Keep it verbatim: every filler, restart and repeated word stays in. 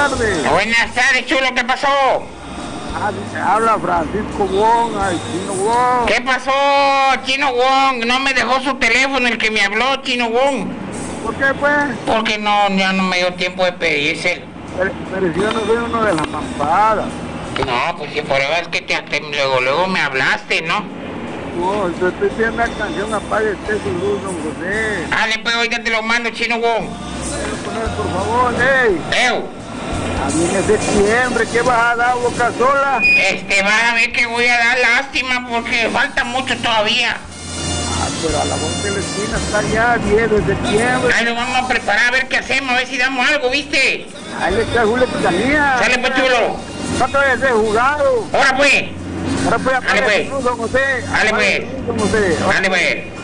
tardes. Buenas tardes, chulo, ¿qué pasó? Ah, habla Francisco Wong, ay, Chino Wong. ¿Qué pasó, Chino Wong? No me dejó su teléfono el que me habló, Chino Wong. ¿Por qué, pues? Porque no, ya no me dio tiempo de pedirse. Pero, pero si yo no soy uno de las mampadas. No, pues si por eso es que te, te- luego, luego me hablaste, ¿no? No, yo estoy pidiendo la canción Apague usted su luz, don José. Dale, pues, ahorita te lo mando, Chino Wong. Quiero poner, por favor, ey. Ew, A mí en septiembre, ¿qué vas a dar, Boca Sola? este, vas a ver que voy a dar lástima porque falta mucho todavía. Ah, pero a la voz de la esquina está ya, diez de septiembre. Ahí lo vamos a preparar a ver qué hacemos, a ver si damos algo, ¿viste? Ahí le está Julio Pitanía. Sale, pues, chulo. ¿Cuánto es ese jugado? Ahora, pues. Ahora pues, Dale, apague pues. su luz, don José. Dale, Apague pues. su luz, don José. Dale, pues.